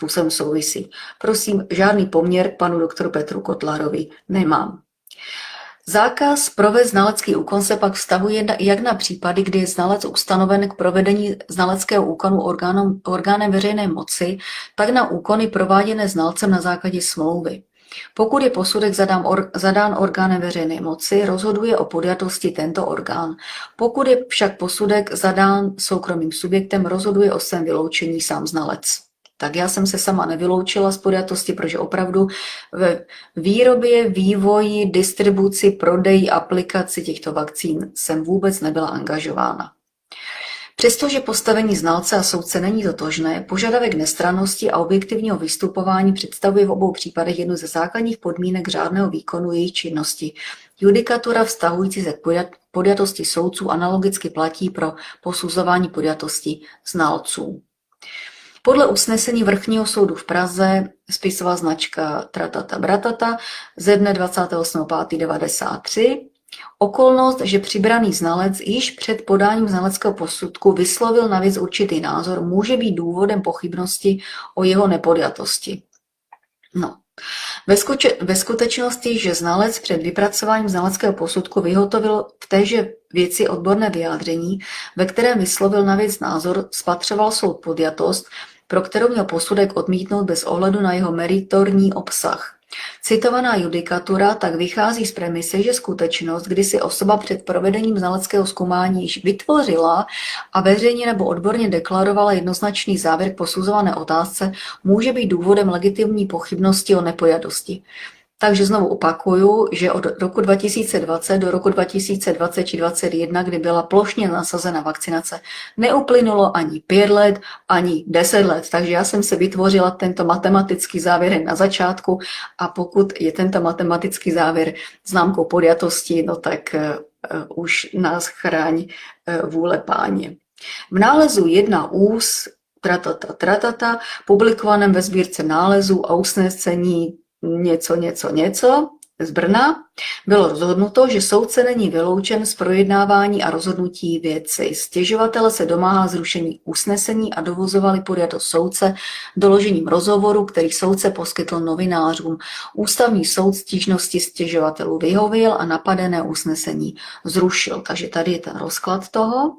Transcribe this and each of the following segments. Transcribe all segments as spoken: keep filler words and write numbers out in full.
způsobem souvisí. Prosím, žádný poměr k panu doktoru Petru Kotlarovi nemám. Zákaz provést znalecký úkon se pak vztahuje jak na případy, kdy je znalec ustanoven k provedení znaleckého úkonu orgánem, orgánem veřejné moci, tak na úkony prováděné znalcem na základě smlouvy. Pokud je posudek zadán, or, zadán orgánem veřejné moci, rozhoduje o podjatosti tento orgán. Pokud je však posudek zadán soukromým subjektem, rozhoduje o svém vyloučení sám znalec. Tak já jsem se sama nevyloučila z podjatosti, protože opravdu ve výrobě, vývoji, distribuci, prodeji, aplikaci těchto vakcín jsem vůbec nebyla angažována. Přestože postavení znalce a soudce není totožné, požadavek nestrannosti a objektivního vystupování představuje v obou případech jednu ze základních podmínek řádného výkonu jejich činnosti. Judikatura vztahující se k podjatosti soudců analogicky platí pro posuzování podjatosti znalců. Podle usnesení Vrchního soudu v Praze, spisová značka Tratata Bratata ze dne dvacátého osmého pátého devadesát tři, okolnost, že přibraný znalec již před podáním znaleckého posudku vyslovil na věc určitý názor, může být důvodem pochybnosti o jeho nepodjatosti. No. Ve, skuče, ve skutečnosti, že znalec před vypracováním znaleckého posudku vyhotovil v téže věci odborné vyjádření, ve kterém vyslovil na věc názor, spatřoval soud podjatost, pro kterou měl posudek odmítnout bez ohledu na jeho meritorní obsah. Citovaná judikatura tak vychází z premise, že skutečnost, kdy si osoba před provedením znaleckého zkoumání již vytvořila a veřejně nebo odborně deklarovala jednoznačný závěr k posuzované otázce, může být důvodem legitimní pochybnosti o nepodjatosti. Takže znovu opakuju, že od roku dva tisíce dvacet do roku dva tisíce dvacet či dvacet jedna, kdy byla plošně nasazena vakcinace, neuplynulo ani pět let, ani deset let. Takže já jsem se vytvořila tento matematický závěr na začátku a pokud je tento matematický závěr známkou podjatosti, no tak uh, už nás chráň uh, vůle páně. V nálezu jedna ús tratata tratata, publikovaném ve sbírce nálezů a usnesení něco, něco, něco z Brna, bylo rozhodnuto, že soudce není vyloučen z projednávání a rozhodnutí věci. Stěžovatele se domáhá zrušení usnesení a dovozovali podjatost soudce doložením rozhovoru, který soudce poskytl novinářům. Ústavní soud stížnosti stěžovatelů vyhověl a napadené usnesení zrušil. Takže tady je ten rozklad toho.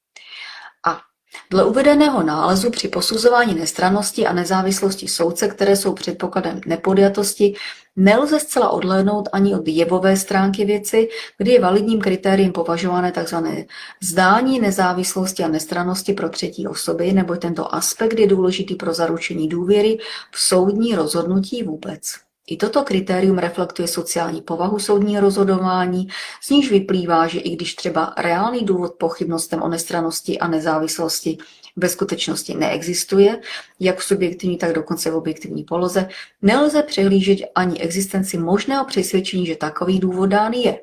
A dle uvedeného nálezu při posuzování nestrannosti a nezávislosti soudce, které jsou předpokladem nepodjatosti, nelze zcela odhlédnout ani od jevové stránky věci, kdy je validním kritériem považované tzv. Zdání nezávislosti a nestrannosti pro třetí osoby, neboť tento aspekt je důležitý pro zaručení důvěry v soudní rozhodnutí vůbec. I toto kritérium reflektuje sociální povahu soudního rozhodování, z níž vyplývá, že i když třeba reálný důvod pochybnostem o nestrannosti a nezávislosti ve skutečnosti neexistuje, jak v subjektivní, tak dokonce v objektivní poloze, nelze přehlížet ani existenci možného přesvědčení, že takový důvod dán je.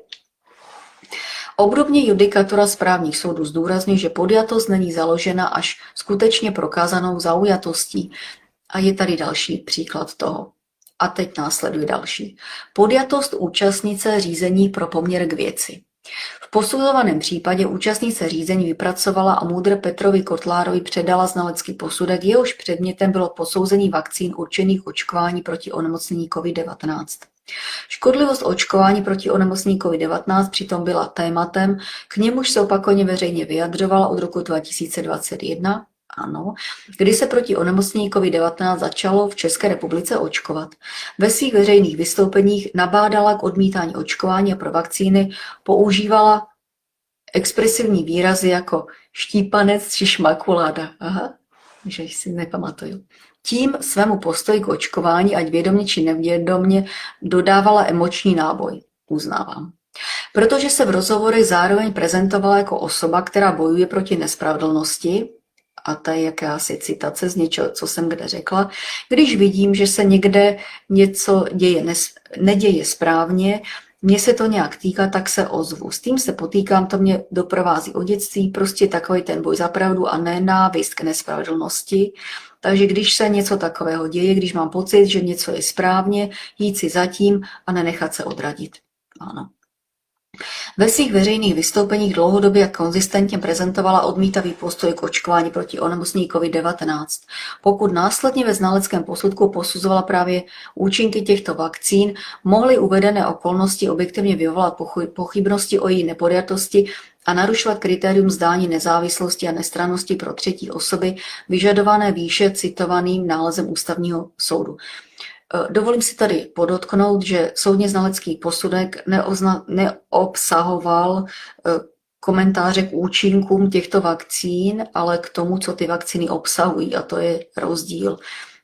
Obdobně judikatura správních soudů zdůrazňuje, že podjatost není založena až skutečně prokázanou zaujatostí. A je tady další příklad toho. A teď následuje další. Podjatost účastnice řízení pro poměr k věci. V posuzovaném případě účastnice řízení vypracovala a MUDr. Petrovi Kotlárovi předala znalecký posudek, jehož předmětem bylo posouzení vakcín určených očkování proti onemocnění covid devatenáct. Škodlivost očkování proti onemocnění covid devatenáct přitom byla tématem, k němuž se opakovaně veřejně vyjadřovala od roku dva tisíce dvacet jedna, ano, kdy se proti onemocnění covid devatenáct začalo v České republice očkovat. Ve svých veřejných vystoupeních nabádala k odmítání očkování a pro vakcíny používala expresivní výrazy jako štípanec či šmakuláda. Aha, že si nepamatuju. Tím svému postoji k očkování, ať vědomě či nevědomě, dodávala emoční náboj. Uznávám. Protože se v rozhovorech zároveň prezentovala jako osoba, která bojuje proti nespravedlnosti, a to je jakási citace z něčeho, co jsem kde řekla, když vidím, že se někde něco děje, neděje správně, mně se to nějak týká, tak se ozvu. S tím se potýkám, to mě doprovází od dětství, prostě takový ten boj za pravdu a nenávist k nespravedlnosti. Takže když se něco takového děje, když mám pocit, že něco je správně, jít si zatím a nenechat se odradit. Ano. Ve svých veřejných vystoupeních dlouhodobě a konzistentně prezentovala odmítavý postoj k očkování proti onemocnění covid devatenáct. Pokud následně ve znaleckém posudku posuzovala právě účinky těchto vakcín, mohly uvedené okolnosti objektivně vyvolat pochybnosti o její nepodjatosti a narušovat kritérium zdání nezávislosti a nestrannosti pro třetí osoby vyžadované výše citovaným nálezem Ústavního soudu. Dovolím si tady podotknout, že soudně znalecký posudek neozna, neobsahoval komentáře k účinkům těchto vakcín, ale k tomu, co ty vakcíny obsahují, a to je rozdíl.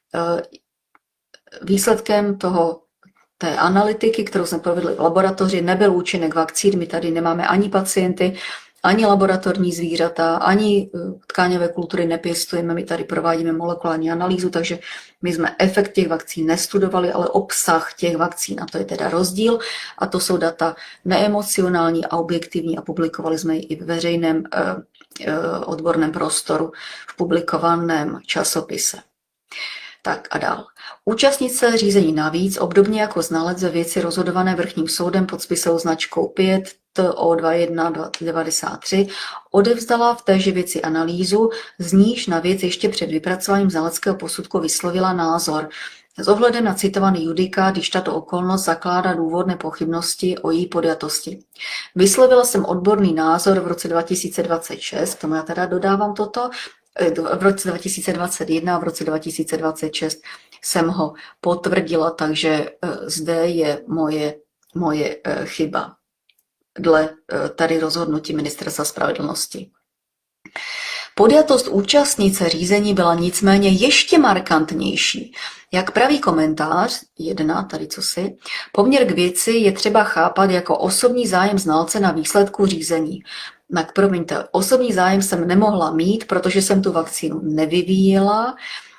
Výsledkem toho té analytiky, kterou jsme provedli v laboratoři, nebyl účinek vakcín. My tady nemáme ani pacienty, ani laboratorní zvířata, ani tkáňové kultury nepěstujeme, my tady provádíme molekulární analýzu, takže my jsme efekt těch vakcín nestudovali, ale obsah těch vakcín, a to je teda rozdíl, a to jsou data neemocionální a objektivní a publikovali jsme ji i v veřejném eh, eh, odborném prostoru v publikovaném časopise. Tak a dál. Účastnice řízení navíc, obdobně jako znalec ve věci rozhodované vrchním soudem pod spisovou značkou pět T O dva jedna devadesát tři, odevzdala v téže věci analýzu, z níž na věc ještě před vypracováním znaleckého posudku vyslovila názor. S ohledem na citovaný judikát, když tato okolnost zakládá důvodné pochybnosti o její podjatosti. Vyslovila jsem odborný názor v roce dva tisíce dvacet šest, k tomu já teda dodávám toto, v roce dva tisíce dvacet jedna a v roce dva tisíce dvacet šest jsem ho potvrdila, takže zde je moje, moje chyba dle tady rozhodnutí Ministerstva spravedlnosti. Podjatost účastnice řízení byla nicméně ještě markantnější. Jak praví komentář, jedna, tady co si, poměr k věci je třeba chápat jako osobní zájem znalce na výsledku řízení. Tak promiňte, osobní zájem jsem nemohla mít, protože jsem tu vakcínu nevyvíjela,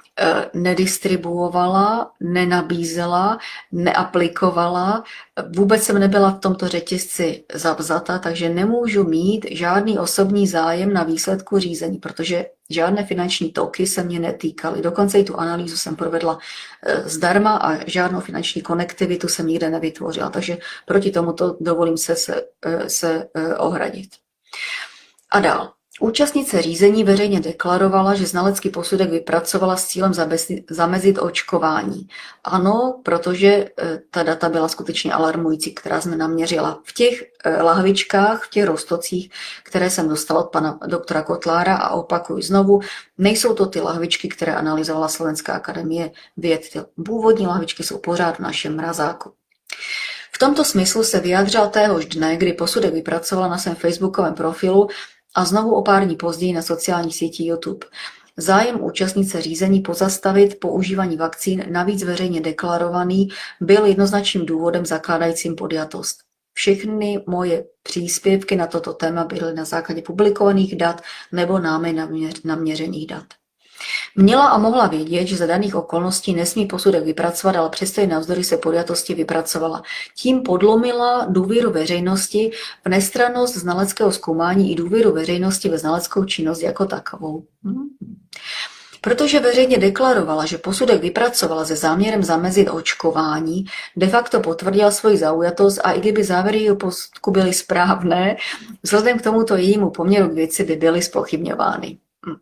nedistribuovala, nenabízela, neaplikovala, vůbec jsem nebyla v tomto řetězci zavzata, takže nemůžu mít žádný osobní zájem na výsledku řízení, protože žádné finanční toky se mě netýkaly. Dokonce i tu analýzu jsem provedla zdarma a žádnou finanční konektivitu jsem nikde nevytvořila, takže proti tomuto dovolím se, se, se ohradit. A dál. Účastnice řízení veřejně deklarovala, že znalecký posudek vypracovala s cílem zamezit očkování. Ano, protože ta data byla skutečně alarmující, která jsme naměřila. V těch lahvičkách, v těch roztocích, které jsem dostala od pana doktora Kotlára, a opakuju znovu, nejsou to ty lahvičky, které analyzovala Slovenská akademie věd. Ty původní lahvičky jsou pořád v našem mrazáku. V tomto smyslu se vyjádřila téhož dne, kdy posudek vypracovala na svém facebookovém profilu a znovu o pár dní později na sociální síti YouTube. Zájem účastnice řízení pozastavit používání vakcín, navíc veřejně deklarovaný, byl jednoznačným důvodem zakládajícím podjatost. Všechny moje příspěvky na toto téma byly na základě publikovaných dat nebo námi naměřených dat. Měla a mohla vědět, že za daných okolností nesmí posudek vypracovat, ale přesto i navzdory se podjatosti vypracovala. Tím podlomila důvěru veřejnosti v nestrannost znaleckého zkoumání i důvěru veřejnosti ve znaleckou činnost jako takovou. Hmm. Protože veřejně deklarovala, že posudek vypracovala se záměrem zamezit očkování, de facto potvrdila svoji zaujatost a i kdyby závěry jejího posudku byly správné, vzhledem k tomuto jejímu poměru k věci by byly zpochybňovány.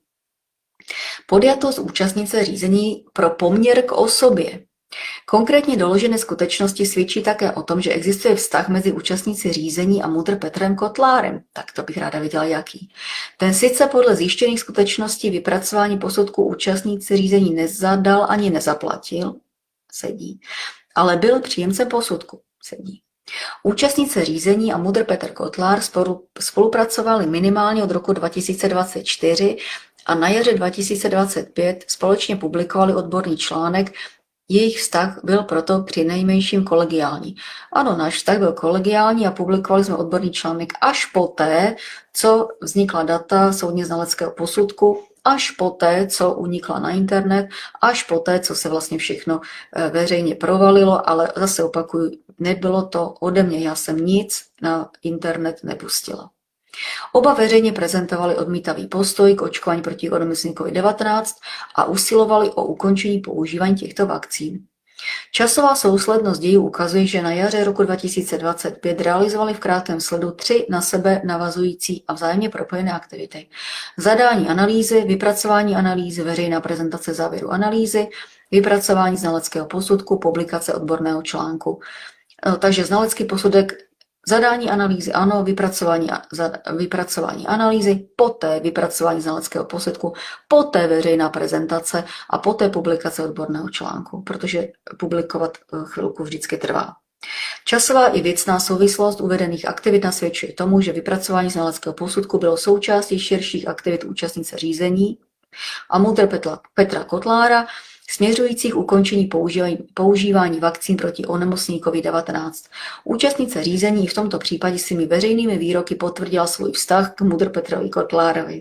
Podjatost účastnice řízení pro poměr k osobě. Konkrétně doložené skutečnosti svědčí také o tom, že existuje vztah mezi účastníci řízení a MUDr. Petrem Kotlárem. Tak to bych ráda viděla jaký. Ten sice podle zjištěných skutečností vypracování posudku účastníci řízení nezadal ani nezaplatil, sedí, ale byl příjemcem posudku, sedí. Účastnice řízení a MUDr. Petr Kotlár spolu, spolupracovali minimálně od roku dva tisíce dvacet čtyři a na jaře dva tisíce dvacet pět společně publikovali odborný článek. Jejich vztah byl proto přinejmenším kolegiální. Ano, náš vztah byl kolegiální a publikovali jsme odborný článek až poté, co vznikla data soudně znaleckého posudku, až poté, co unikla na internet, až poté, co se vlastně všechno veřejně provalilo, ale zase opakuju, nebylo to ode mě, já jsem nic na internet nepustila. Oba veřejně prezentovali odmítavý postoj k očkování proti onemocnění covid devatenáct a usilovali o ukončení používání těchto vakcín. Časová souslednost dějů ukazuje, že na jaře roku dva tisíce dvacet pět realizovali v krátkém sledu tři na sebe navazující a vzájemně propojené aktivity. Zadání analýzy, vypracování analýzy, veřejná prezentace závěru analýzy, vypracování znaleckého posudku, publikace odborného článku. Takže znalecký posudek, zadání analýzy, ano, vypracování, vypracování analýzy, poté vypracování znaleckého posudku, poté veřejná prezentace a poté publikace odborného článku, protože publikovat chvilku vždycky trvá. Časová i věcná souvislost uvedených aktivit nasvědčuje tomu, že vypracování znaleckého posudku bylo součástí širších aktivit účastnice řízení a MUDr. Petra, Petra Kotlára, směřujících ukončení používání, používání vakcín proti onemocnění COVID devatenáct. Účastnice řízení v tomto případě svými veřejnými výroky potvrdila svůj vztah k MUDr. Petrovi Kotlárovi.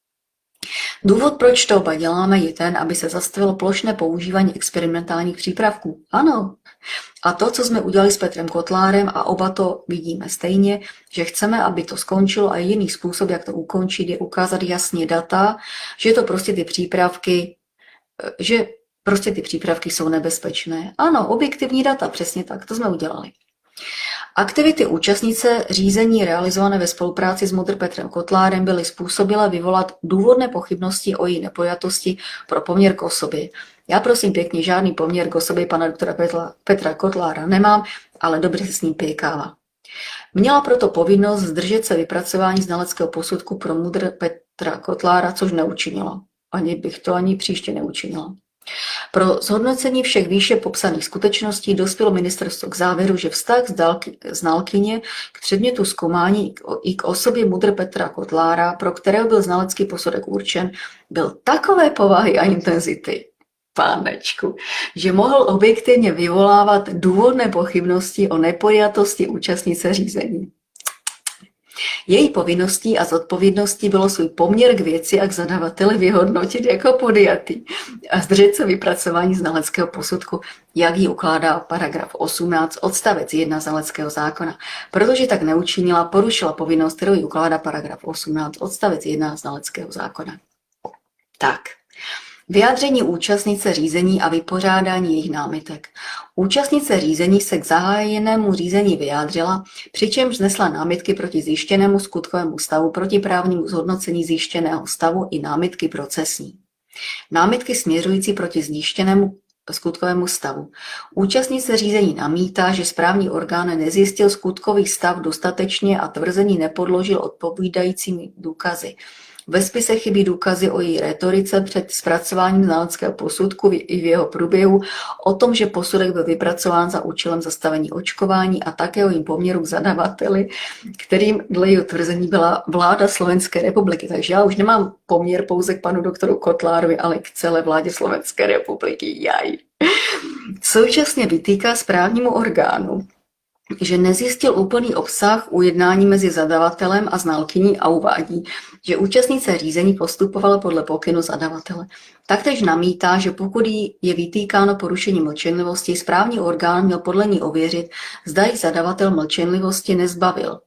Důvod, proč to oba děláme, je ten, aby se zastavilo plošné používání experimentálních přípravků. Ano. A to, co jsme udělali s Petrem Kotlárem, a oba to vidíme stejně, že chceme, aby to skončilo, a jediný způsob, jak to ukončit, je ukázat jasně data, že to prostě ty přípravky, že prostě ty přípravky jsou nebezpečné. Ano, objektivní data, přesně tak, to jsme udělali. Aktivity účastnice řízení realizované ve spolupráci s MUDr. Petrem Kotlárem byly způsobile vyvolat důvodné pochybnosti o její nepojatosti pro poměr k osobě. Já prosím pěkně, žádný poměr k osobě pana doktora Petra, Petra Kotlára nemám, ale dobře se s ním pije káva. Měla proto povinnost zdržet se vypracování znaleckého posudku pro MUDr. Petra Kotlára, což neučinila. Ani bych to ani příště neučinila. Pro zhodnocení všech výše popsaných skutečností dospělo ministerstvo k závěru, že vztah znalkyně k předmětu zkoumání i k osobě MUDr. Petra Kotlára, pro kterého byl znalecký posudek určen, byl takové povahy a intenzity, pánečku, že mohl objektivně vyvolávat důvodné pochybnosti o nepojatosti účastnice řízení. Její povinností a zodpovědností bylo svůj poměr k věci a k zadavateli vyhodnotit jako podjatý a zdržet se vypracování znaleckého posudku, jak ji ukládá paragraf osmnáct odstavec jedna znaleckého zákona. Protože tak neučinila, porušila povinnost, kterou ji ukládá paragraf osmnáct odstavec jedna znaleckého zákona. Tak. Vyjádření účastnice řízení a vypořádání jejich námitek. Účastnice řízení se k zahájenému řízení vyjádřila, přičemž vznesla námitky proti zjištěnému skutkovému stavu, proti právnímu zhodnocení zjištěného stavu i námitky procesní. Námitky směřující proti zjištěnému skutkovému stavu. Účastnice řízení namítá, že správní orgán nezjistil skutkový stav dostatečně a tvrzení nepodložil odpovídajícími důkazy. Ve spise chybí důkazy o její rétorice před zpracováním znaleckého posudku i v jeho průběhu, o tom, že posudek byl vypracován za účelem zastavení očkování a také o jejím poměru k zadavateli, kterým dle jeho tvrzení byla vláda Slovenské republiky. Takže já už nemám poměr pouze k panu doktoru Kotlárovi, ale k celé vládě Slovenské republiky. Jaj. Současně vytýká správnímu orgánu, že nezjistil úplný obsah ujednání mezi zadavatelem a znalkyní a uvádí, že účastnice řízení postupovala podle pokynu zadavatele. Taktéž namítá, že pokud jí je vytýkáno porušení mlčenlivosti, správní orgán měl podle ní ověřit, zda jí zadavatel mlčenlivosti nezbavil.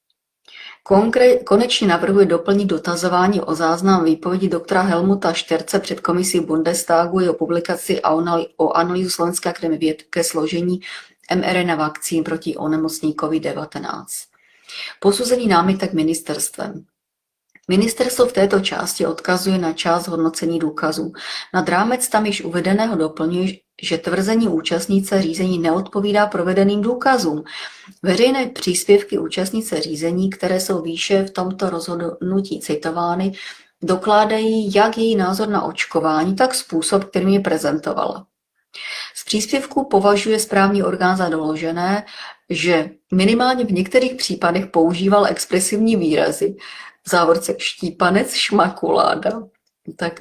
Konkre- konečně navrhuje doplnit dotazování o záznam výpovědi doktora Helmuta Šterce před komisí Bundestagu i o publikaci o analýzu Slovenské akademie věd ke složení mRNA vakcín proti onemocnění COVID devatenáct. Posuzení námitek ministerstvem. Ministerstvo v této části odkazuje na část hodnocení důkazů. Nad rámec tam již uvedeného doplňuje, že tvrzení účastnice řízení neodpovídá provedeným důkazům. Veřejné příspěvky účastnice řízení, které jsou výše v tomto rozhodnutí citovány, dokládají jak její názor na očkování, tak způsob, kterým je prezentovala. Z příspěvku považuje správní orgán za doložené, že minimálně v některých případech používal expresivní výrazy, v závorce štípanec, šmakuláda. Tak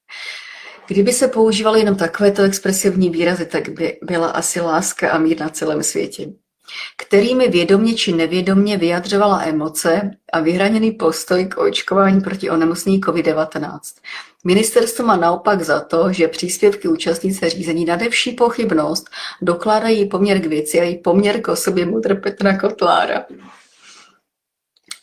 kdyby se používaly jenom takovéto expresivní výrazy, tak by byla asi láska a mír na celém světě, kterými vědomě či nevědomě vyjadřovala emoce a vyhraněný postoj k očkování proti onemocnění COVID devatenáct. Ministerstvo má naopak za to, že příspěvky účastnice řízení nade vší pochybnost dokládají poměr k věci a její poměr k osobě MUDr. Petra Kotlára.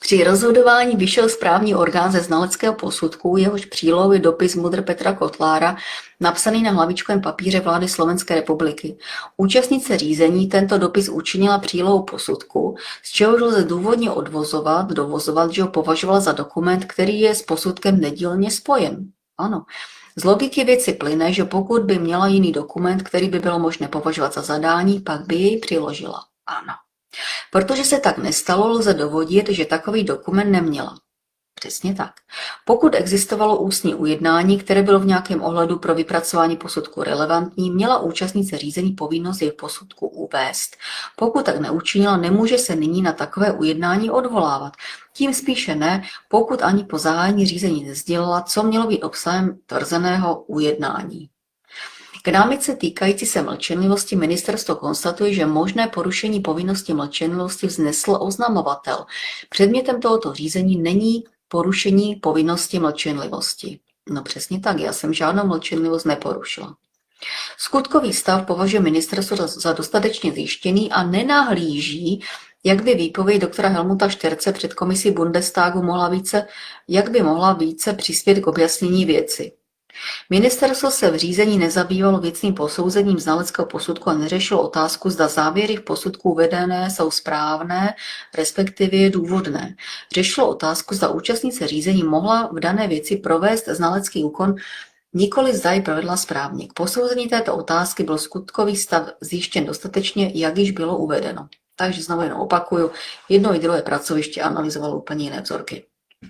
Při rozhodování vyšel správní orgán ze znaleckého posudku, jehož přílohou je dopis MUDr. Petra Kotlára, napsaný na hlavičkovém papíře vlády Slovenské republiky. Účastnice řízení tento dopis učinila přílohou posudku, z čehož lze důvodně odvozovat, dovozovat, že ho považovala za dokument, který je s posudkem nedílně spojen. Ano. Z logiky věci plyne, že pokud by měla jiný dokument, který by bylo možné považovat za zadání, pak by jej přiložila. Ano. Protože se tak nestalo, lze dovodit, že takový dokument neměla. Přesně tak. Pokud existovalo ústní ujednání, které bylo v nějakém ohledu pro vypracování posudku relevantní, měla účastnice řízení povinnost jej v posudku uvést. Pokud tak neučinila, nemůže se nyní na takové ujednání odvolávat. Tím spíše ne, pokud ani po zahájení řízení nesdělila, co mělo být obsahem tvrzeného ujednání. K námitce týkající se mlčenlivosti ministerstvo konstatuje, že možné porušení povinnosti mlčenlivosti vznesl oznamovatel. Předmětem tohoto řízení není porušení povinnosti mlčenlivosti. No přesně tak, já jsem žádnou mlčenlivost neporušila. Skutkový stav považuje ministerstvo za dostatečně zjištěný a nenahlíží, jak by výpověď doktora Helmuta Šterce před komisí Bundestagu mohla více, jak by mohla více přispět k objasnění věci. Ministerstvo se v řízení nezabývalo věcným posouzením znaleckého posudku a neřešilo otázku, zda závěry v posudku uvedené jsou správné, respektive důvodné. Řešilo otázku, zda účastnice řízení mohla v dané věci provést znalecký úkon, nikoli zda ji provedla správně. K posouzení této otázky byl skutkový stav zjištěn dostatečně, jak již bylo uvedeno. Takže znovu jen opakuju, jedno i druhé pracoviště analyzovalo úplně jiné vzorky.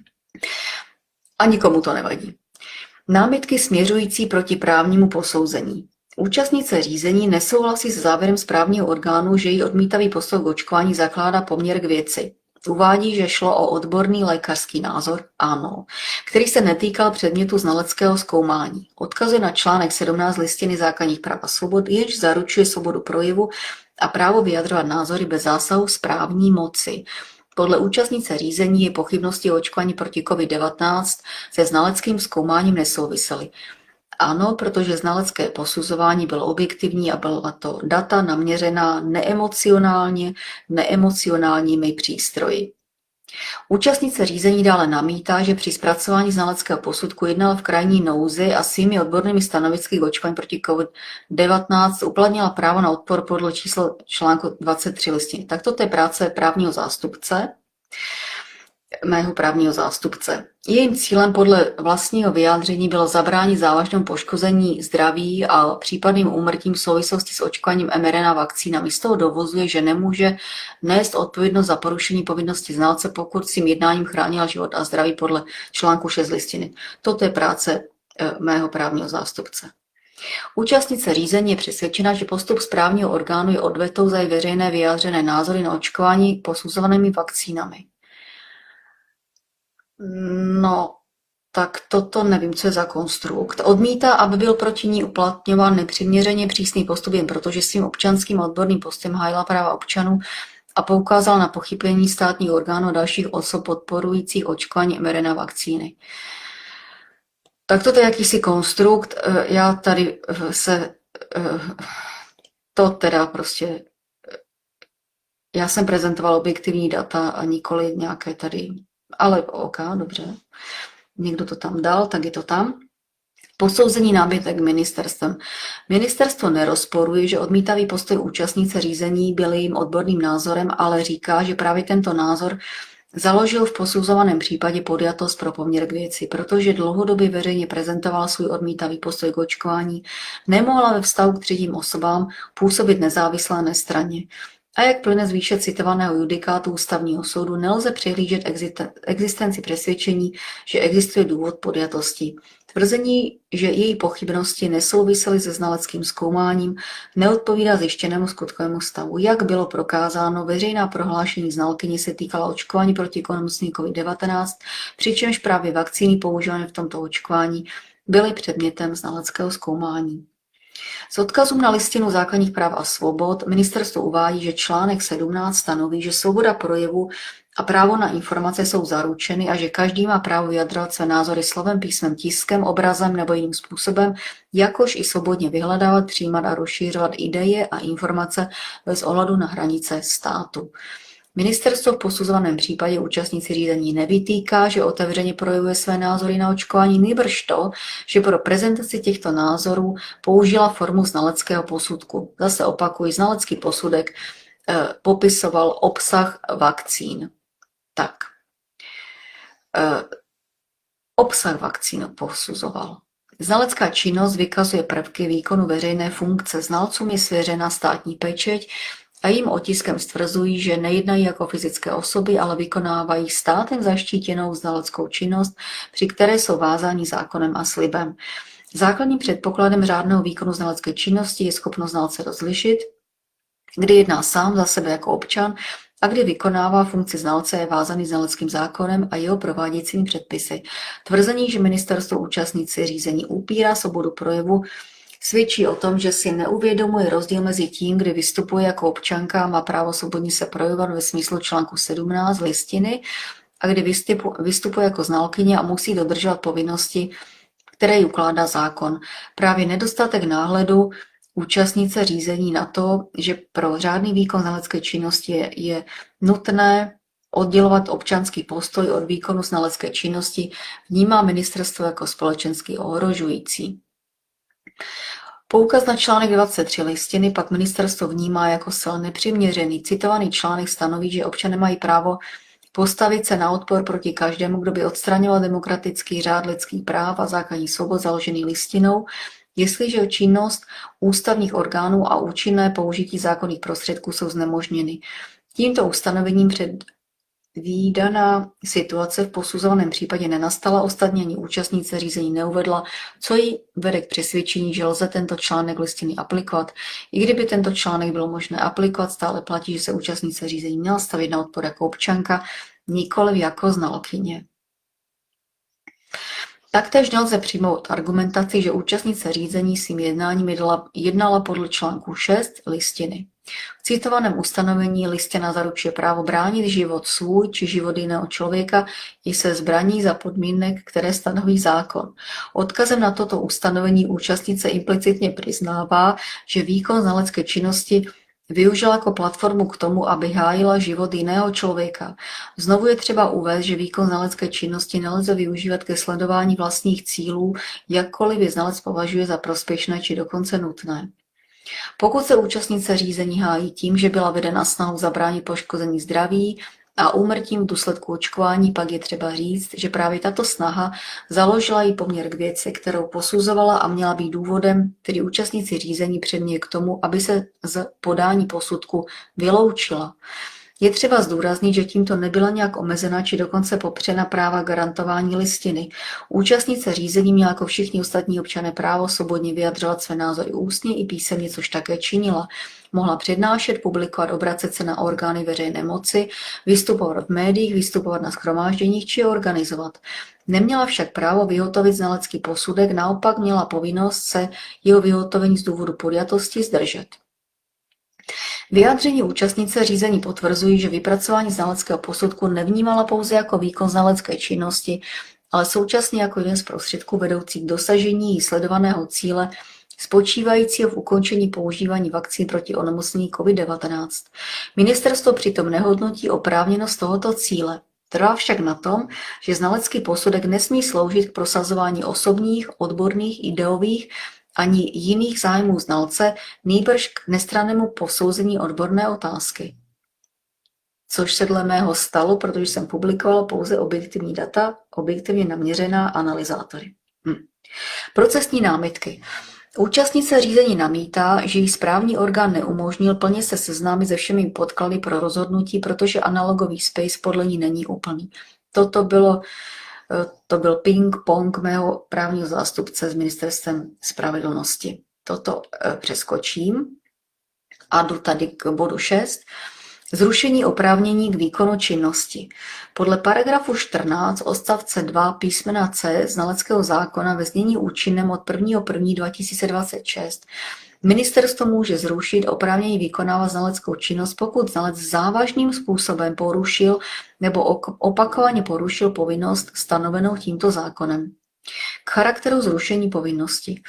A nikomu to nevadí. Námitky směřující proti právnímu posouzení. Účastnice řízení nesouhlasí s závěrem správního orgánu, že jí odmítavý postoj k očkování zakládá poměr k věci. Uvádí, že šlo o odborný lékařský názor, ano, který se netýkal předmětu znaleckého zkoumání. Odkazuje na článek sedmnáct Listiny základních práv a svobod, jenž zaručuje svobodu projevu a právo vyjadřovat názory bez zásahu správní moci. Podle účastnice řízení je pochybnosti o očkování proti covid devatenáct se znaleckým zkoumáním nesouvisely. Ano, protože znalecké posuzování bylo objektivní a byla to data naměřená neemocionálně, neemocionálními přístroji. Účastnice řízení dále namítá, že při zpracování znaleckého posudku jednala v krajní nouzi a svými odbornými stanovisky k očkování proti covid devatenáct uplatnila právo na odpor podle číslo článku dvacet tři listiny. Tak toto je práce právního zástupce, mého právního zástupce. Jejím cílem podle vlastního vyjádření bylo zabránit závažnému poškození zdraví a případným úmrtím v souvislosti s očkováním em er en á vakcínami. Z toho dovozuje, že nemůže nést odpovědnost za porušení povinnosti znalce, pokud svým jednáním chránila život a zdraví podle článku šest listiny. Toto je práce mého právního zástupce. Účastnice řízení je přesvědčena, že postup správního orgánu je odvetou za veřejné vyjádřené názory na očkování posuzovanými vakcínami. No, tak toto nevím, co je za konstrukt. Odmítá, aby byl proti ní uplatňován nepřiměřeně přísný postup jen protože svým občanským a odborným postem hájila práva občanů a poukázal na pochybení státních orgánů a dalších osob podporujících očkování em er en á vakcíny. Tak toto je jakýsi konstrukt. Já tady se... To teda prostě... Já jsem prezentoval objektivní data a nikoli nějaké tady... Ale OK, dobře. Někdo to tam dal, tak je to tam. Posouzení námitek ministerstvem. Ministerstvo nerozporuje, že odmítavý postoj účastnice řízení byl jejím odborným názorem, ale říká, že právě tento názor založil v posuzovaném případě podjatost pro poměr k věci, protože dlouhodobě veřejně prezentoval svůj odmítavý postoj k očkování, nemohla ve vztahu k třetím osobám působit nezávisle nestranně. A jak plyne z výše citovaného judikátu ústavního soudu, nelze přehlížet existenci přesvědčení, že existuje důvod podjatosti. Tvrzení, že její pochybnosti nesouvisely se znaleckým zkoumáním, neodpovídá zjištěnému skutkovému stavu. Jak bylo prokázáno, veřejná prohlášení znalkyně se týkala očkování proti onemocnění covid devatenáct, přičemž právě vakcíny používané v tomto očkování byly předmětem znaleckého zkoumání. S odkazem na listinu základních práv a svobod ministerstvo uvádí, že článek sedmnáct stanoví, že svoboda projevu a právo na informace jsou zaručeny a že každý má právo vyjadřovat své názory slovem, písmem, tiskem, obrazem nebo jiným způsobem, jakož i svobodně vyhledávat, přijímat a rozšířovat ideje a informace bez ohledu na hranice státu. Ministerstvo v posuzovaném případě účastníci řízení nevytýká, že otevřeně projevuje své názory na očkování, nýbrž to, že pro prezentaci těchto názorů použila formu znaleckého posudku. Zase opakuji, znalecký posudek eh, popisoval obsah vakcín. Tak. Eh, obsah vakcín posuzoval. Znalecká činnost vykazuje prvky výkonu veřejné funkce. Znalcům je svěřena státní pečeť a jim otiskem stvrzují, že nejednají jako fyzické osoby, ale vykonávají státem zaštítěnou znaleckou činnost, při které jsou vázáni zákonem a slibem. Základním předpokladem řádného výkonu znalecké činnosti je schopnost znalce rozlišit, kdy jedná sám za sebe jako občan a kdy vykonává funkci znalce je vázaný znaleckým zákonem a jeho prováděcími předpisy. Tvrzení, že ministerstvo účastníci řízení upírá svobodu projevu, svědčí o tom, že si neuvědomuje rozdíl mezi tím, kdy vystupuje jako občanka a má právo svobodně se projevovat ve smyslu článku sedmnáct listiny a kdy vystupuje jako znalkyně a musí dodržovat povinnosti, které jí ukládá zákon. Právě nedostatek náhledu účastnice řízení na to, že pro řádný výkon znalecké činnosti je, je nutné oddělovat občanský postoj od výkonu znalecké činnosti, vnímá ministerstvo jako společensky ohrožující. Poukaz na článek dvacet tři listiny pak ministerstvo vnímá jako zcela nepřiměřený. Citovaný článek stanoví, že občané mají právo postavit se na odpor proti každému, kdo by odstraňoval demokratický řád lidských práv a základních svobod založený listinou, jestliže činnost ústavních orgánů a účinné použití zákonných prostředků jsou znemožněny. Tímto ustanovením předvídaná situace v posuzovaném případě nenastala, ostatně ani účastnice řízení neuvedla, co jí vede k přesvědčení, že lze tento článek listiny aplikovat. I kdyby tento článek bylo možné aplikovat, stále platí, že se účastnice řízení měla stavit na odpor jako občanka, nikoliv jako znalkyně. Taktéž nelze přijmout argumentaci, že účastnice řízení svým jednáním jednala, jednala podle článku šest listiny. V citovaném ustanovení listina zaručuje právo bránit život svůj či život jiného člověka i se zbraní za podmínek, které stanoví zákon. Odkazem na toto ustanovení účastnice implicitně přiznává, že výkon znalecké činnosti využila jako platformu k tomu, aby hájila život jiného člověka. Znovu je třeba uvést, že výkon znalecké činnosti nelze využívat ke sledování vlastních cílů, jakkoliv je znalec považuje za prospěšné či dokonce nutné. Pokud se účastnice řízení hájí tím, že byla vedena snahou zabránit poškození zdraví a úmrtím v důsledku očkování, pak je třeba říct, že právě tato snaha založila jí poměr k věci, kterou posuzovala a měla být důvodem, který účastníci řízení předměl k tomu, aby se z podání posudku vyloučila. Je třeba zdůraznit, že tímto nebyla nějak omezena či dokonce popřena práva garantování listiny. Účastnice řízení měla jako všichni ostatní občané právo svobodně vyjadřovat své názory ústně i písemně, což také činila. Mohla přednášet, publikovat, obracet se na orgány veřejné moci, vystupovat v médiích, vystupovat na shromážděních či organizovat. Neměla však právo vyhotovit znalecký posudek, naopak měla povinnost se jeho vyhotovení z důvodu podjatosti zdržet. Vyjádření účastnice řízení potvrzují, že vypracování znaleckého posudku nevnímala pouze jako výkon znalecké činnosti, ale současně jako jeden z prostředků vedoucích k dosažení jí sledovaného cíle spočívajícího v ukončení používání vakcín proti onemocnění covid devatenáct. Ministerstvo přitom nehodnotí oprávněnost tohoto cíle. Trvá však na tom, že znalecký posudek nesmí sloužit k prosazování osobních, odborných, ideových ani jiných zájmů znalce, nýbrž k nestrannému posouzení odborné otázky. Což se dle mého stalo, protože jsem publikovala pouze objektivní data, objektivně naměřená analyzátory. Hm. Procesní námitky. Účastnice řízení namítá, že jí správní orgán neumožnil plně se seznámit se všemi podklady pro rozhodnutí, protože analogový spis podle ní není úplný. Toto bylo To byl ping-pong mého právního zástupce s ministerstvem spravedlnosti. Toto přeskočím a jdu tady k bodu šest. Zrušení oprávnění k výkonu činnosti. Podle paragrafu čtrnáct odstavce dva písmena C znaleckého zákona ve znění účinném od prvního prvního dva tisíce dvacet šest ministerstvo může zrušit oprávnění vykonávat znaleckou činnost, pokud znalec závažným způsobem porušil nebo opakovaně porušil povinnost stanovenou tímto zákonem. K charakteru zrušení povinnosti.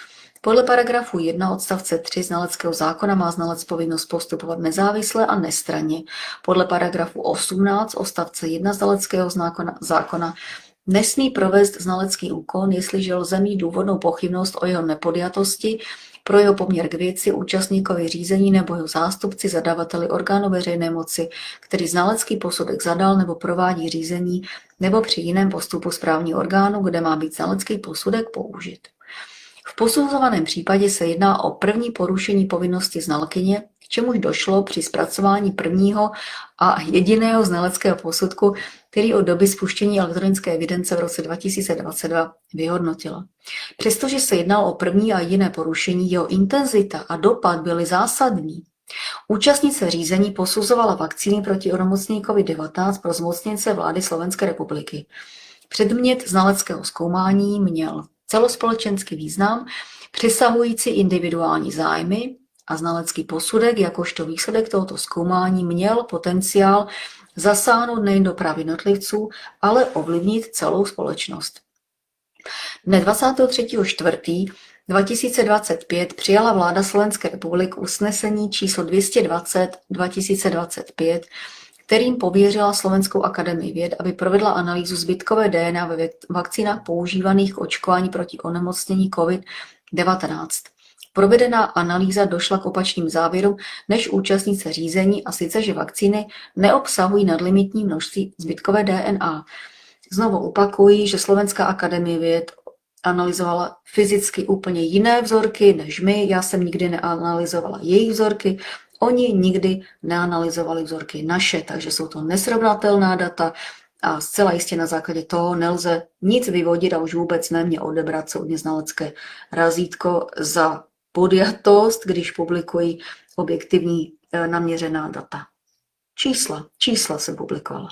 Podle paragrafu jedna odstavce tři znaleckého zákona má znalec povinnost postupovat nezávisle a nestranně. Podle paragrafu osmnáct odstavce jedna znaleckého zákona, zákona nesmí provést znalecký úkon, jestliže lze mít důvodnou pochybnost o jeho nepodjatosti pro jeho poměr k věci, účastníkovi řízení nebo jeho zástupci, zadavateli orgánu veřejné moci, který znalecký posudek zadal nebo provádí řízení, nebo při jiném postupu správního orgánu, kde má být znalecký posudek použit. V posuzovaném případě se jedná o první porušení povinnosti znalkyně, k čemuž došlo při zpracování prvního a jediného znaleckého posudku, který od doby spuštění elektronické evidence v roce dva tisíce dvacet dva vyhodnotila. Přestože se jednalo o první a jediné porušení, jeho intenzita a dopad byly zásadní. Účastnice řízení posuzovala vakcíny proti onemocnění covid devatenáct pro zmocněnce vlády Slovenské republiky. Předmět znaleckého zkoumání měl celospolečenský význam, přesahující individuální zájmy a znalecký posudek jakožto výsledek tohoto zkoumání měl potenciál zasáhnout nejen do práv jednotlivců, ale ovlivnit celou společnost. Dne dvacátého třetího čtvrtého dva tisíce dvacet pět přijala vláda Slovenské republiky usnesení číslo dvě stě dvacet dva tisíce dvacet pět, kterým pověřila Slovenskou akademii věd, aby provedla analýzu zbytkové D N A ve vakcínách používaných k očkování proti onemocnění covid devatenáct. Provedená analýza došla k opačným závěrům než účastnice řízení, a sice, že vakcíny neobsahují nadlimitní množství zbytkové D N A. Znovu opakuji, že Slovenská akademie věd analyzovala fyzicky úplně jiné vzorky než my. Já jsem nikdy neanalyzovala jejich vzorky, oni nikdy neanalyzovali vzorky naše, takže jsou to nesrovnatelná data a zcela jistě na základě toho nelze nic vyvodit a už vůbec ne mě odebrat soudně znalecké razítko za podjatost, když publikují objektivní naměřená data. Čísla, čísla se publikovala.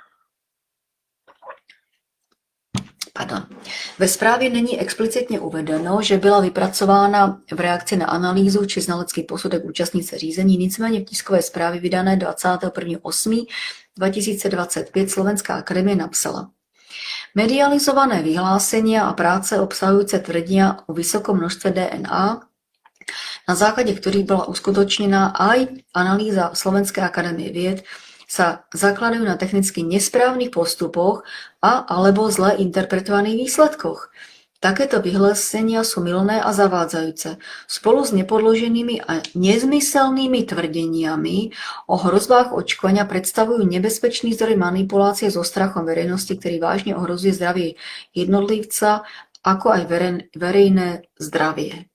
Pardon. Ve zprávě není explicitně uvedeno, že byla vypracována v reakci na analýzu či znalecký posudek účastnice řízení, nicméně v tiskové zprávě vydané dvacátého prvního osmého dva tisíce dvacet pět Slovenská akademie napsala: medializované vyhlásení a práce obsahující tvrdenia o vysokom množstve D N A, na základě ktorých byla uskutočnená aj analýza Slovenskej akadémie vied, sa zakladajú na technicky nesprávnych postupoch a alebo zle interpretovaných výsledkoch. Takéto vyhlásenia sú mylné a zavádzajúce. Spolu s nepodloženými a nezmyselnými tvrdeniami o hrozbách očkovania predstavujú nebezpečný zdroj manipulácie so strachom verejnosti, ktorý vážne ohrozuje zdravie jednotlivca, ako aj verejné zdravie.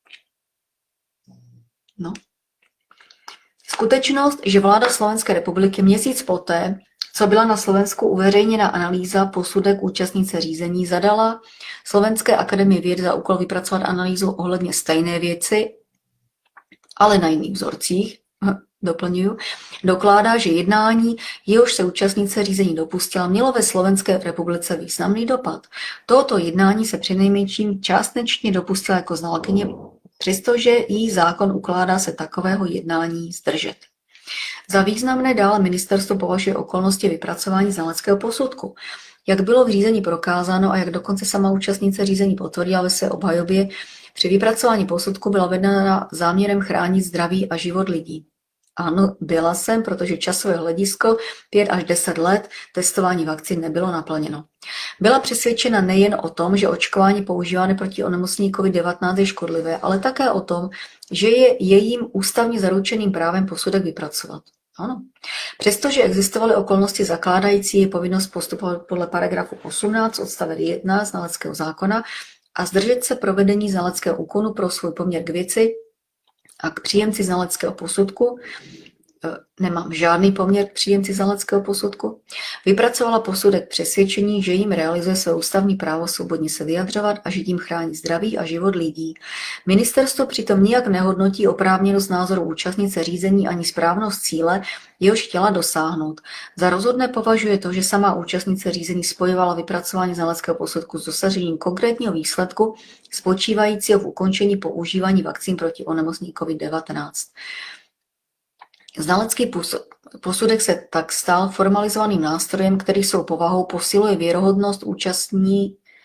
No. Skutečnost, že vláda Slovenské republiky měsíc poté, co byla na Slovensku uveřejněna analýza posudek účastnice řízení, zadala Slovenské akademii věd za úkol vypracovat analýzu ohledně stejné věci, ale na jiných vzorcích, doplňuju, dokládá, že jednání, jehož se účastnice řízení dopustila, mělo ve Slovenské republice významný dopad. Tohoto jednání se přinejmenším částečně dopustila jako znalkyně, přestože jí zákon ukládá se takového jednání zdržet. Za významné dále ministerstvo považuje okolnosti vypracování znaleckého posudku. Jak bylo v řízení prokázáno a jak dokonce sama účastnice řízení potvrdila ve své obhajobě, při vypracování posudku byla vedena záměrem chránit zdraví a život lidí. Ano, byla jsem, protože časové hledisko pět až deset let testování vakcín nebylo naplněno. Byla přesvědčena nejen o tom, že očkování používané proti onemocnění covid devatenáct je škodlivé, ale také o tom, že je jejím ústavně zaručeným právem posudek vypracovat. Ano. Přestože existovaly okolnosti zakládající je povinnost postupovat podle paragrafu osmnáct odstavec jedna znaleckého zákona a zdržet se provedení znaleckého úkonu pro svůj poměr k věci a k příjemci znaleckého posudku, nemám žádný poměr k příjemci znaleckého posudku, vypracovala posudek přesvědčení, že jim realizuje své ústavní právo svobodně se vyjadřovat a že tím chrání zdraví a život lidí. Ministerstvo přitom nijak nehodnotí oprávněnost názoru účastnice řízení ani správnost cíle, jehož chtěla dosáhnout. Za rozhodné považuje to, že sama účastnice řízení spojovala vypracování znaleckého posudku s dosažením konkrétního výsledku spočívajícího v ukončení používání vakcín proti onemocnění covid devatenáct. Znalecký posudek se tak stal formalizovaným nástrojem, který svou povahou posiluje věrohodnost účastní,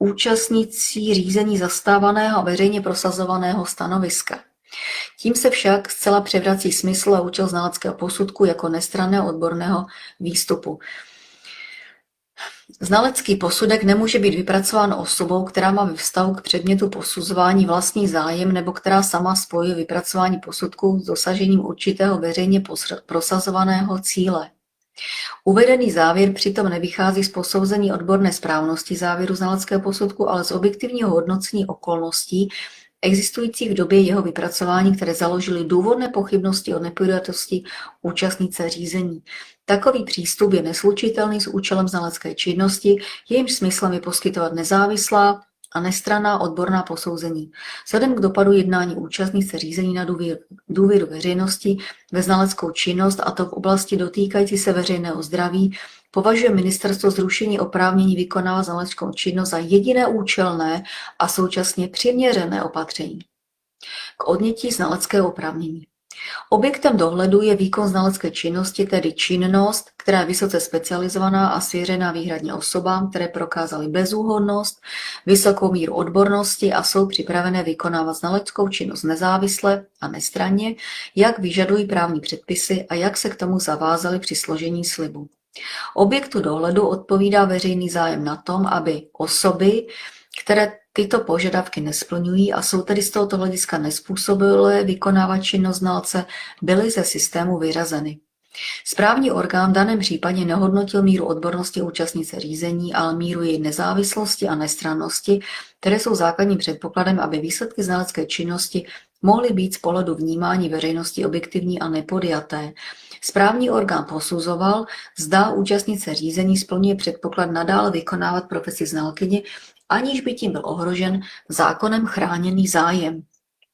účastnící řízení zastávaného a veřejně prosazovaného stanoviska. Tím se však zcela převrací smysl a účel znaleckého posudku jako nestranného odborného výstupu. Znalecký posudek nemůže být vypracován osobou, která má ve vztahu k předmětu posuzování vlastní zájem nebo která sama spojuje vypracování posudku s dosažením určitého veřejně prosazovaného cíle. Uvedený závěr přitom nevychází z posouzení odborné správnosti závěru znaleckého posudku, ale z objektivního hodnocení okolností existujících v době jeho vypracování, které založily důvodné pochybnosti o nepodjatosti účastnice řízení. Takový přístup je neslučitelný s účelem znalecké činnosti, jejímž smyslem je poskytovat nezávislá a nestranná odborná posouzení. Vzhledem k dopadu jednání účastnice řízení na důvěru, důvěru veřejnosti ve znaleckou činnost, a to v oblasti dotýkající se veřejného zdraví, považuje ministerstvo zrušení oprávnění vykonávat znaleckou činnost za jediné účelné a současně přiměřené opatření k odnětí znaleckého oprávnění. Objektem dohledu je výkon znalecké činnosti, tedy činnost, která je vysoce specializovaná a svěřená výhradně osobám, které prokázaly bezúhonnost, vysokou míru odbornosti a jsou připravené vykonávat znaleckou činnost nezávisle a nestranně, jak vyžadují právní předpisy a jak se k tomu zavázali při složení slibu. Objektu dohledu odpovídá veřejný zájem na tom, aby osoby, které tyto požadavky nesplňují a jsou tedy z tohoto hlediska nezpůsobilé vykonávat činnost znalce, byly ze systému vyřazeny. Správní orgán v daném případě nehodnotil míru odbornosti účastnice řízení, ale míru její nezávislosti a nestrannosti, které jsou základním předpokladem, aby výsledky znalecké činnosti mohly být z pohledu vnímání veřejnosti objektivní a nepodjaté. Správní orgán posuzoval, zda účastnice řízení splňuje předpoklad nadále vykonávat profesi znalkyně, aniž by tím byl ohrožen zákonem chráněný zájem.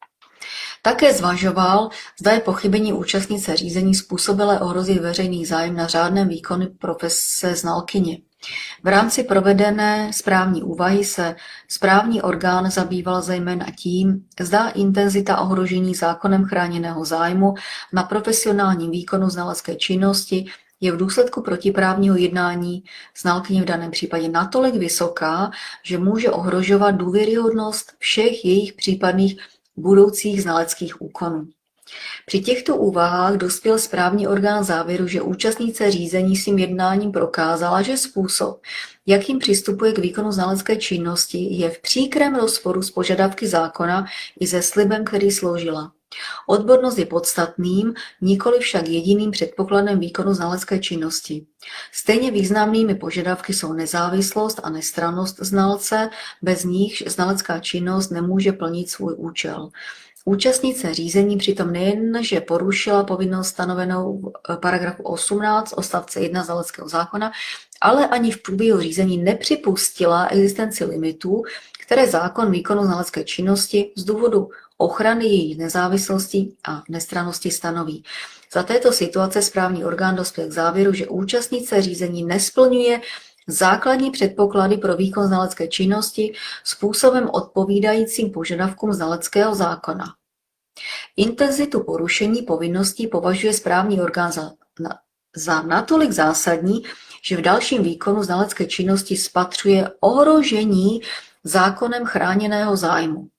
Také zvažoval, zda je pochybení účastnice řízení způsobilé ohrozit veřejný zájem na řádném výkonu profese znalkyně. V rámci provedené správní úvahy se správní orgán zabýval zejména tím, zda intenzita ohrožení zákonem chráněného zájmu na profesionálním výkonu znalecké činnosti je v důsledku protiprávního jednání znalkyně v daném případě natolik vysoká, že může ohrožovat důvěryhodnost všech jejich případných budoucích znaleckých úkonů. Při těchto úvahách dospěl správní orgán závěru, že účastnice řízení svým jednáním prokázala, že způsob, jakým přistupuje k výkonu znalecké činnosti, je v příkrém rozporu s požadavky zákona i se slibem, který složila. Odbornost je podstatným, nikoli však jediným předpokladem výkonu znalecké činnosti. Stejně významnými požadavky jsou nezávislost a nestrannost znalce, bez nich znalecká činnost nemůže plnit svůj účel. Účastnice řízení přitom nejenže porušila povinnost stanovenou v paragrafu osmnáct odstavce jedna znaleckého zákona, ale ani v průběhu řízení nepřipustila existenci limitů, které zákon výkonu znalecké činnosti z důvodu ochrany její nezávislosti a nestrannosti stanoví. Za této situace správní orgán dospěl k závěru, že účastnice řízení nesplňuje základní předpoklady pro výkon znalecké činnosti způsobem odpovídajícím požadavkům znaleckého zákona. Intenzitu porušení povinností považuje správní orgán za, na, za natolik zásadní, že v dalším výkonu znalecké činnosti spatřuje ohrožení zákonem chráněného zájmu.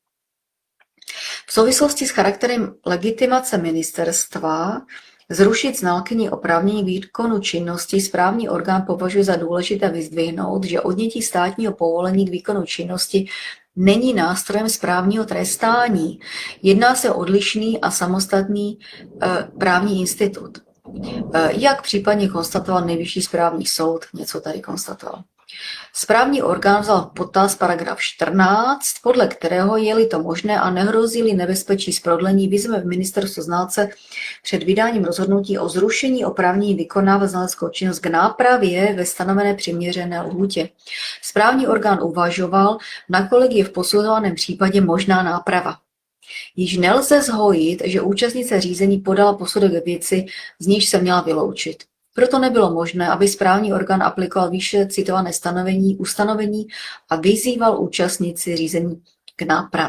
V souvislosti s charakterem legitimace ministerstva zrušit znalkyni oprávnění výkonu činnosti správní orgán považuje za důležité vyzdvihnout, že odnětí státního povolení k výkonu činnosti není nástrojem správního trestání. Jedná se o odlišný a samostatný e, právní institut. E, jak případně konstatoval Nejvyšší správní soud, něco tady konstatoval. Správní orgán vzal v potaz paragraf čtrnáct, podle kterého je-li to možné a nehrozí-li nebezpečí z prodlení, vyzve ministerstvo znalce před vydáním rozhodnutí o zrušení oprávnění vykonávat znaleckou činnost k nápravě ve stanovené přiměřené lhůtě. Správní orgán uvažoval, nakolik je v posuzovaném případě možná náprava. Již nelze zhojit, že účastnice řízení podala posudek ve věci, z níž se měla vyloučit. Proto nebylo možné, aby správní orgán aplikoval výše citované stanovení, ustanovení a vyzýval účastníci řízení k nápravě.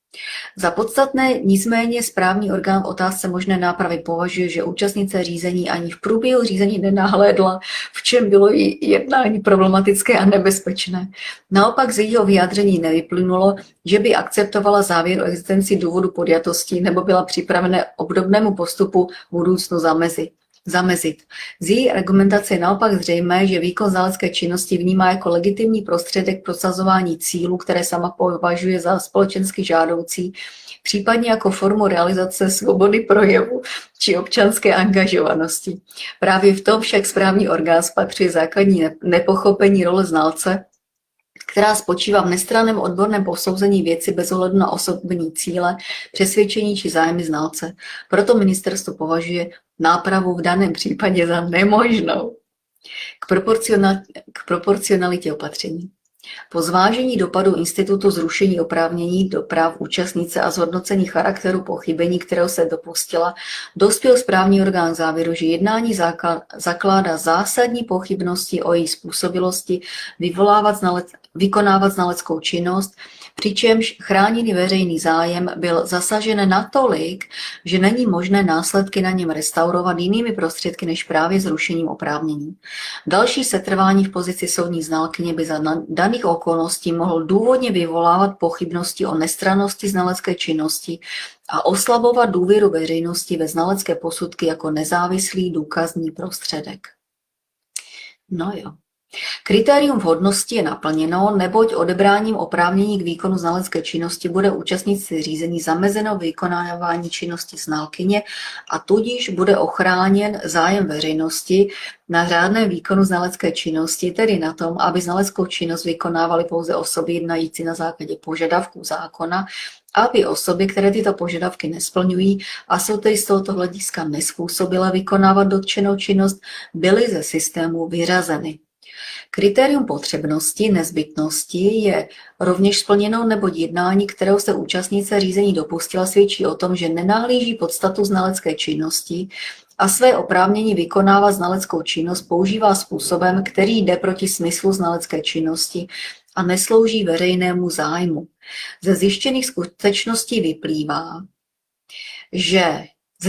Za podstatné nicméně správní orgán v otázce možné nápravy považuje, že účastnice řízení ani v průběhu řízení nenahlédla, v čem bylo její jednání problematické a nebezpečné. Naopak z jejího vyjádření nevyplynulo, že by akceptovala závěr o existenci důvodu podjatosti nebo byla připravena obdobnému postupu v budoucnu zamezit. zamezit. Z její argumentace je naopak zřejmé, že výkon znalecké činnosti vnímá jako legitimní prostředek prosazování cílů, které sama považuje za společensky žádoucí, případně jako formu realizace svobody projevu či občanské angažovanosti. Právě v tom však správní orgán spatřuje základní nepochopení role znalce, která spočívá v nestranném odborném posouzení věci bez ohledu na osobní cíle, přesvědčení či zájmy znalce. Proto ministerstvo považuje nápravu v daném případě za nemožnou. K, proporcional, k proporcionalitě opatření. Po zvážení dopadu institutu zrušení oprávnění do práv účastnice a zhodnocení charakteru pochybení, kterého se dopustila, dospěl správní orgán k závěru, že jednání zakládá zásadní pochybnosti o její způsobilosti vyvolávat znalec, vykonávat znaleckou činnost, přičemž chráněný veřejný zájem byl zasažen natolik, že není možné následky na něm restaurovat jinými prostředky než právě zrušením oprávnění. Další setrvání v pozici soudní znalkyně by za daných okolností mohl důvodně vyvolávat pochybnosti o nestrannosti znalecké činnosti a oslabovat důvěru veřejnosti ve znalecké posudky jako nezávislý důkazní prostředek. No jo. Kritérium vhodnosti je naplněno, neboť odebráním oprávnění k výkonu znalecké činnosti bude účastnici řízení zamezeno vykonávání činnosti znalkyně a tudíž bude ochráněn zájem veřejnosti na řádném výkonu znalecké činnosti, tedy na tom, aby znaleckou činnost vykonávaly pouze osoby jednající na základě požadavků zákona, aby osoby, které tyto požadavky nesplňují a jsou tedy z tohoto hlediska nezpůsobilé vykonávat dotčenou činnost, byly ze systému vyřazeny. Kritérium potřebnosti, nezbytnosti je rovněž splněno, neboť jednání, kterého se účastnice řízení dopustila, svědčí o tom, že nenahlíží podstatu znalecké činnosti a své oprávnění vykonává znaleckou činnost používá způsobem, který jde proti smyslu znalecké činnosti a neslouží veřejnému zájmu. Ze zjištěných skutečností vyplývá, že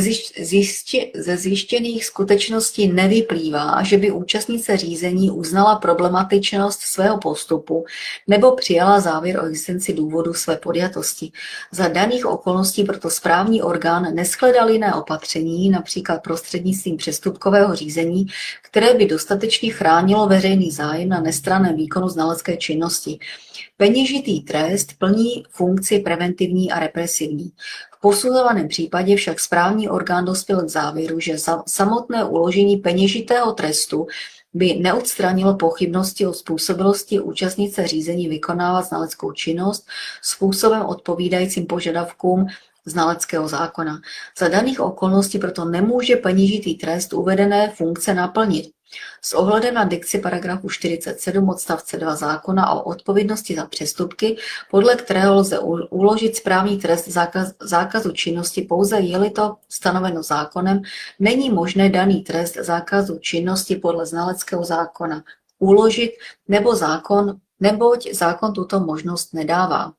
Ze zjištěných skutečností nevyplývá, že by účastnice řízení uznala problematičnost svého postupu nebo přijala závěr o existenci důvodu své podjatosti. Za daných okolností proto správní orgán neshledal jiné opatření, například prostřednictvím přestupkového řízení, které by dostatečně chránilo veřejný zájem na nestranném výkonu znalecké činnosti. Peněžitý trest plní funkci preventivní a represivní. V posuzovaném případě však správní orgán dospěl k závěru, že samotné uložení peněžitého trestu by neodstranilo pochybnosti o způsobilosti účastnice řízení vykonávat znaleckou činnost způsobem odpovídajícím požadavkům znaleckého zákona. Za daných okolností proto nemůže peněžitý trest uvedené funkce naplnit. S ohledem na dikci paragrafu čtyřicet sedm odstavce dva zákona o odpovědnosti za přestupky, podle kterého lze uložit správní trest zákaz, zákazu činnosti pouze je-li to stanoveno zákonem, není možné daný trest zákazu činnosti podle znaleckého zákona uložit nebo zákon, neboť zákon tuto možnost nedává.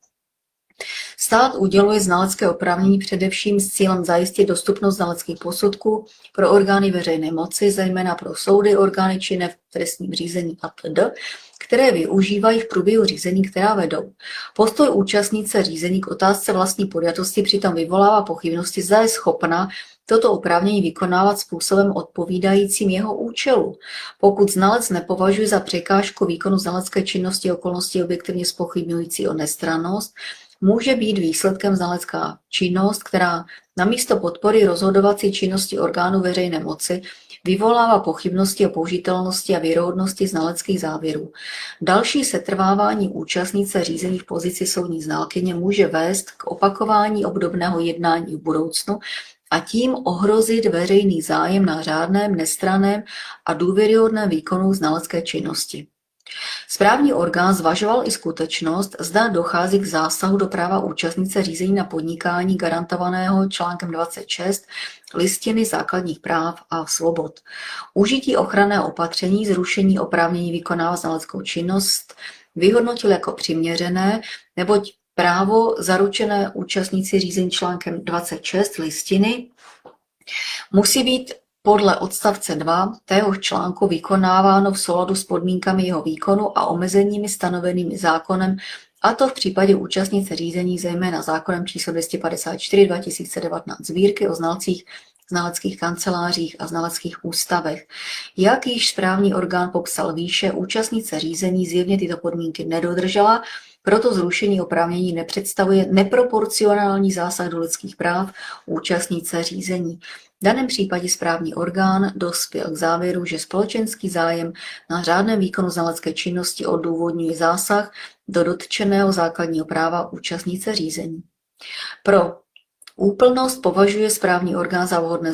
Stát uděluje znalecké oprávnění především s cílem zajistit dostupnost znaleckých posudků pro orgány veřejné moci, zejména pro soudy, orgány činné v trestním řízení atd., které využívají v průběhu řízení, která vedou. Postoj účastnice řízení k otázce vlastní podjatosti přitom vyvolává pochybnosti, zda je schopna toto oprávnění vykonávat způsobem odpovídajícím jeho účelu. Pokud znalec nepovažuje za překážku výkonu znalecké činnosti okolnosti objektivně zpochybňující o nestrannost, může být výsledkem znalecká činnost, která namísto podpory rozhodovací činnosti orgánů veřejné moci vyvolává pochybnosti o použitelnosti a věrohodnosti znaleckých závěrů. Další setrvávání účastnice řízení v pozici soudní znalkyně může vést k opakování obdobného jednání v budoucnu a tím ohrozit veřejný zájem na řádném, nestranném a důvěryhodném výkonu znalecké činnosti. Správní orgán zvažoval i skutečnost, zda dochází k zásahu do práva účastnice řízení na podnikání garantovaného článkem dvacet šest Listiny základních práv a svobod. Užití ochranného opatření, zrušení oprávnění vykonávat znaleckou činnost vyhodnotil jako přiměřené, neboť právo zaručené účastníci řízení článkem dvacet šest listiny musí být podle odstavce dva téhož článku vykonáváno v souladu s podmínkami jeho výkonu a omezeními stanovenými zákonem, a to v případě účastnice řízení zejména zákonem číslo dvě stě padesát čtyři dva tisíce devatenáct sbírky o znalcích, znaleckých kancelářích a znaleckých ústavech. Jak již správní orgán popsal výše, účastnice řízení zjevně tyto podmínky nedodržela, proto zrušení oprávnění nepředstavuje neproporcionální zásah do lidských práv účastnice řízení. V daném případě správní orgán dospěl k závěru, že společenský zájem na řádném výkonu znalecké činnosti odůvodňuje zásah do dotčeného základního práva účastnice řízení. Pro úplnost považuje správní orgán za vhodné